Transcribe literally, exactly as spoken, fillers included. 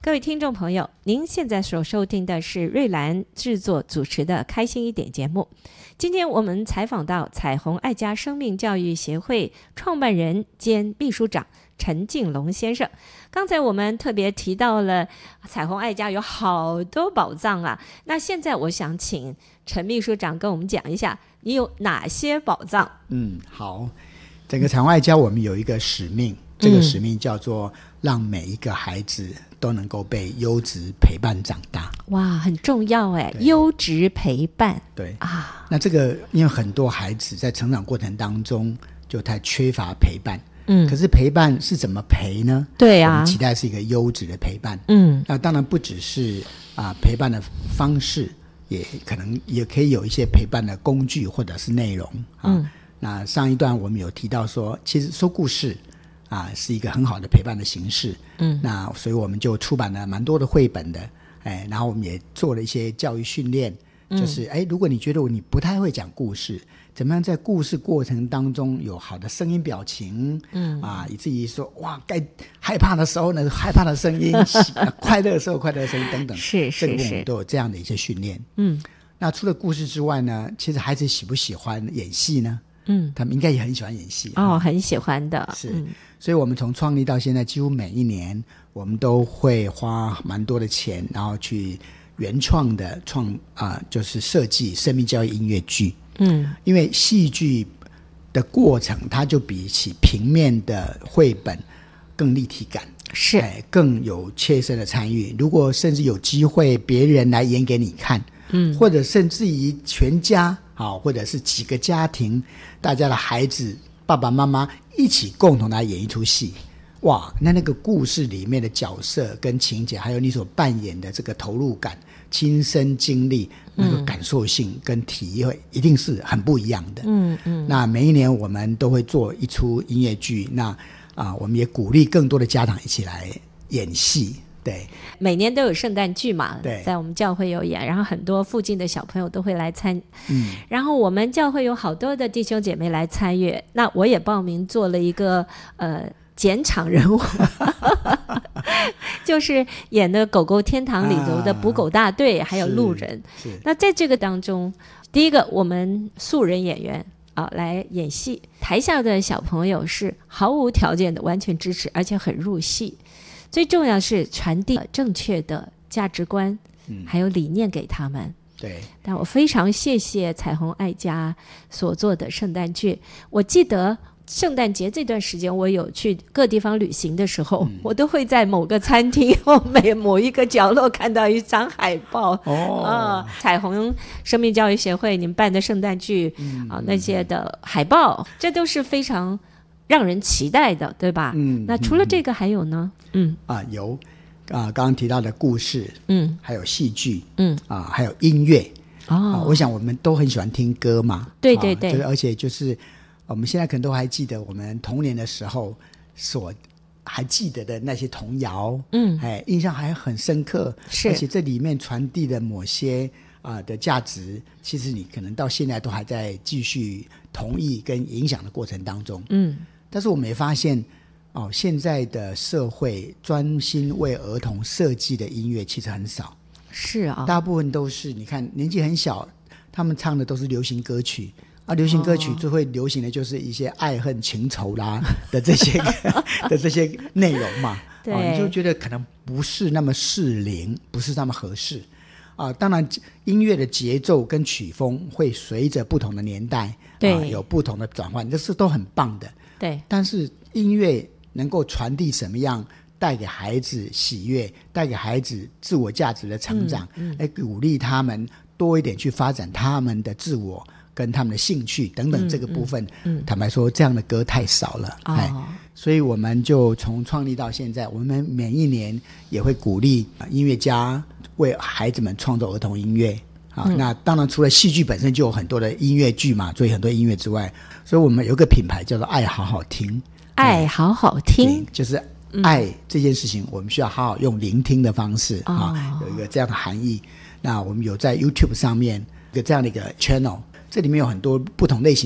各位听众朋友，您现在所收听的是瑞兰制作主持的开心一点节目。今天我们采访到彩虹爱家生命教育协会创办人兼秘书长陈敬龙先生。刚才我们特别提到了彩虹爱家有好多宝藏啊，那现在我想请陈秘书长跟我们讲一下你有哪些宝藏。 嗯，好，整个彩虹爱家我们有一个使命，这个使命叫做让每一个孩子都能够被优质陪伴长大。 哇，很重要哎，优质陪伴。 对啊，那这个因为很多孩子在成长过程当中就太缺乏陪伴，嗯，可是陪伴是怎么陪呢？ 对啊， 我们期待是一个优质的陪伴。 嗯， 那当然不只是啊陪伴的方式，也可能也可以有一些陪伴的工具或者是内容啊。嗯，那上一段我们有提到说，其实说故事啊，是一个很好的陪伴的形式。嗯，那所以我们就出版了蛮多的绘本的，哎，然后我们也做了一些教育训练，就是哎，如果你觉得你不太会讲故事，怎么样在故事过程当中有好的声音表情，嗯啊，以至于说哇，该害怕的时候呢，害怕的声音，快乐的时候快乐的声音等等， 是是是， 这个我们都有这样的一些训练。嗯，那除了故事之外呢，其实孩子喜不喜欢演戏呢？嗯，他们应该也很喜欢演戏哦，嗯，很喜欢的。 是，嗯，所以我们从创立到现在，几乎每一年我们都会花蛮多的钱，然后去原创的创啊，呃，就是设计生命教育音乐剧。嗯，因为戏剧的过程，它就比起平面的绘本更立体感， 是， 哎，更有切身的参与。如果甚至有机会别人来演给你看，嗯，或者甚至于全家好，或者是几个家庭，大家的孩子爸爸妈妈一起共同来演一出戏，哇，那那个故事里面的角色跟情节，还有你所扮演的这个投入感、亲身经历，那个感受性跟体会，一定是很不一样的。嗯嗯。那每一年我们都会做一出音乐剧，那啊，我们也鼓励更多的家长一起来演戏。对， 每年都有圣诞剧嘛， 对， 在我们教会有演，然后很多附近的小朋友都会来参，嗯，然后我们教会有好多的弟兄姐妹来参与，那我也报名做了一个呃减场人物就是演的狗狗天堂里头的捕狗大队，啊，还有路人。那在这个当中，第一个我们素人演员啊来演戏，台下的小朋友是毫无条件的完全支持，而且很入戏。最重要是传递正确的价值观，嗯，还有理念给他们。 对， 但我非常谢谢彩虹爱家所做的圣诞剧。我记得圣诞节这段时间我有去各地方旅行的时候，嗯，我都会在某个餐厅或每某一个角落看到一张海报。哦，啊，彩虹生命教育协会你们办的圣诞剧，嗯，啊，那些的海报，这都是非常让人期待的，对吧？嗯，那除了这个还有呢？嗯啊，有啊，刚刚提到的故事，嗯，还有戏剧，嗯啊，还有音乐。哦，啊，我想我们都很喜欢听歌嘛。 对对对， 啊，就是而且就是我们现在可能都还记得我们童年的时候所还记得的那些童谣，嗯，哎，印象还很深刻。是，而且这里面传递的某些啊，呃、的价值，其实你可能到现在都还在继续同意跟影响的过程当中。嗯，但是我们也发现哦，现在的社会专心为儿童设计的音乐其实很少。 是啊， 大部分都是你看年纪很小，他们唱的都是流行歌曲啊，流行歌曲最会流行的就是一些爱恨情仇啦的这些的这些内容嘛。对，哦，你就觉得可能不是那么适龄，不是那么合适啊。当然，音乐的节奏跟曲风会随着不同的年代，对，啊，有不同的转换，这是都很棒的。对，但是音乐能够传递什么样，带给孩子喜悦，带给孩子自我价值的成长，嗯嗯，来鼓励他们多一点去发展他们的自我跟他们的兴趣等等，这个部分，嗯嗯，坦白说这样的歌太少了。哦，哎，所以我们就从创立到现在，我们每一年也会鼓励音乐家为孩子们创作儿童音乐。啊，嗯，那当然除了戏剧本身就有很多的音乐剧嘛，所以很多音乐之外，所以我们有一个品牌叫做爱好好听。 爱好好听， 就是爱这件事情，我们需要好好用聆听的方式，嗯，啊，有一个这样的含义。那我们有在 YouTube 上面有这样的一个 channel， 这里面有很多不同类型